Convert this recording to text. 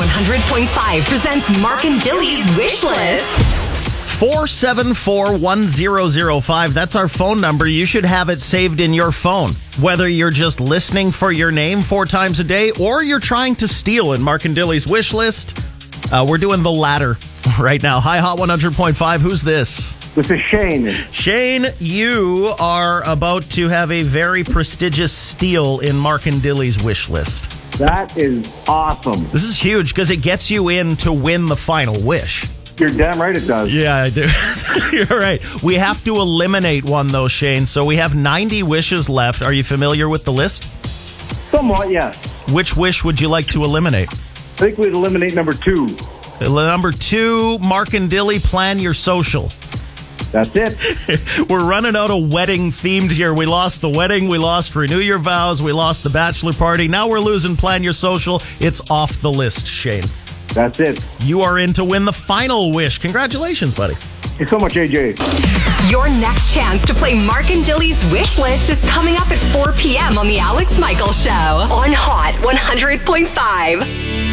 100.5 presents Mark and Dilly's Wish List. 474-1005. That's our phone number. You should have it saved in your phone. Whether you're just listening for your name 4 times a day or you're trying to steal in Mark and Dilly's Wish List, we're doing the latter right now. Hi, Hot 100.5. Who's this? This is Shane. Shane, you are about to have a very prestigious steal in Mark and Dilly's Wish List. That is awesome. This is huge because it gets you in to win the final wish. You're damn right it does. Yeah, I do. You're right. We have to eliminate one, though, Shane. So we have 90 wishes left. Are you familiar with the list? Somewhat, yes. Which wish would you like to eliminate? I think we'd eliminate number 2. Number 2, Mark and Dilly, plan your social. That's it. We're running out of wedding themed here. We lost the wedding. We lost renew your vows. We lost the bachelor party. Now we're losing plan your social. It's off the list, Shane. That's it. You are in to win the final wish. Congratulations, buddy. Thank you so much, AJ. Your next chance to play Mark and Dilly's Wish List is coming up at 4 p.m. on The Alex Michaels Show on Hot 100.5.